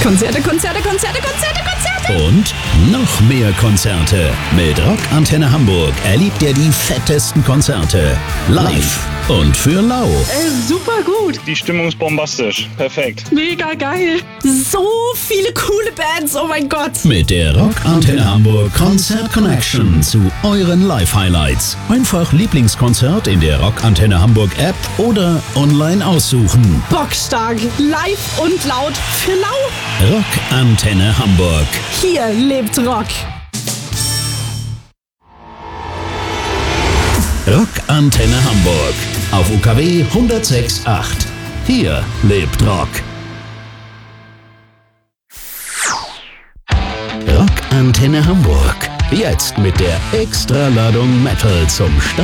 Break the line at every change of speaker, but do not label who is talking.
Konzerte, Konzerte, Konzerte, Konzerte, Konzerte.
Und noch mehr Konzerte. Mit Rock Antenne Hamburg erlebt ihr die fettesten Konzerte. Live und für lau.
Super gut.
Die Stimmung ist bombastisch. Perfekt.
Mega geil. So viele coole Bands, oh mein Gott.
Mit der Rock Antenne Hamburg Konzert Connection zu euren Live-Highlights. Einfach Lieblingskonzert in der Rock Antenne Hamburg App oder online aussuchen.
Bockstark, live und laut für lau.
Rock Antenne Hamburg.
Hier lebt Rock.
Rock Antenne Hamburg. Auf UKW 106.8. Hier lebt Rock. Rock Antenne Hamburg. Jetzt mit der Extraladung Metal zum Start.